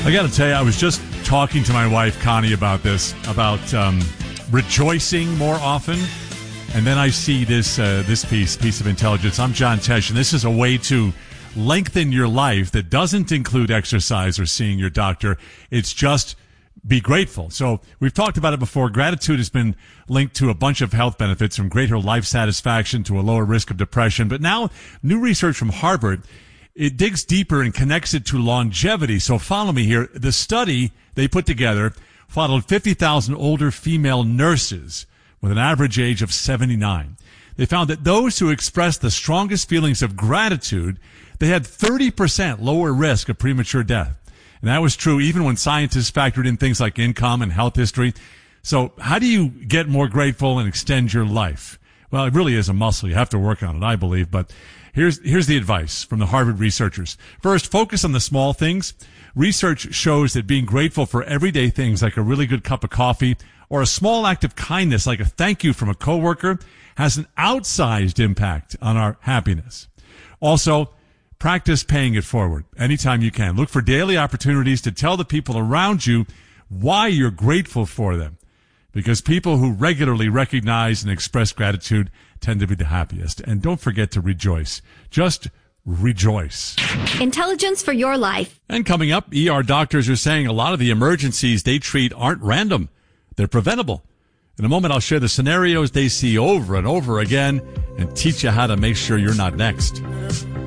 I got to tell you, I was just talking to my wife, Connie, about this, about rejoicing more often. And then I see this piece of intelligence. I'm John Tesh, and this is a way to lengthen your life that doesn't include exercise or seeing your doctor. It's just be grateful. So we've talked about it before. Gratitude has been linked to a bunch of health benefits, from greater life satisfaction to a lower risk of depression. But now, new research from Harvard, it digs deeper and connects it to longevity. So follow me here. The study they put together followed 50,000 older female nurses with an average age of 79. They found that those who expressed the strongest feelings of gratitude, they had 30% lower risk of premature death. And that was true even when scientists factored in things like income and health history. So how do you get more grateful and extend your life? Well, it really is a muscle. You have to work on it, I believe. But here's the advice from the Harvard researchers. First, focus on the small things. Research shows that being grateful for everyday things like a really good cup of coffee or a small act of kindness like a thank you from a coworker has an outsized impact on our happiness. Also, practice paying it forward anytime you can. Look for daily opportunities to tell the people around you why you're grateful for them, because people who regularly recognize and express gratitude tend to be the happiest. And don't forget to rejoice. Just rejoice. Intelligence for your life. And coming up, ER doctors are saying a lot of the emergencies they treat aren't random. They're preventable. In a moment, I'll share the scenarios they see over and over again and teach you how to make sure you're not next.